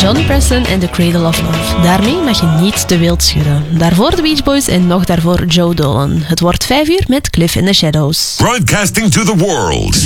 Johnny Preston en The Cradle of Love. Daarmee mag je niet te wild schudden. Daarvoor de Beach Boys en nog daarvoor Joe Dolan. Het wordt 5 uur met Cliff in the Shadows. Broadcasting to the world.